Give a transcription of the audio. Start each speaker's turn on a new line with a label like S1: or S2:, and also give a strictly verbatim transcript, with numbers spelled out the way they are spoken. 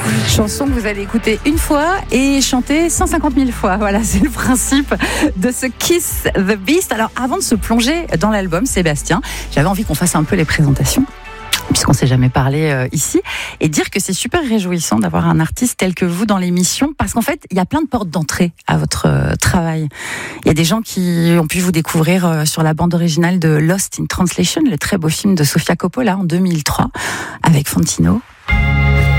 S1: Chanson que vous allez écouter une fois et chanter cent cinquante mille fois. Voilà, c'est le principe de ce Kiss the Beast. Alors, avant de se plonger dans l'album, Sébastien, j'avais envie qu'on fasse un peu les présentations, puisqu'on ne s'est jamais parlé euh, ici, et dire que c'est super réjouissant d'avoir un artiste tel que vous dans l'émission, parce qu'en fait, il y a plein de portes d'entrée à votre euh, travail. Il y a des gens qui ont pu vous découvrir euh, sur la bande originale de Lost in Translation, le très beau film de Sofia Coppola en deux mille trois, avec Fantino.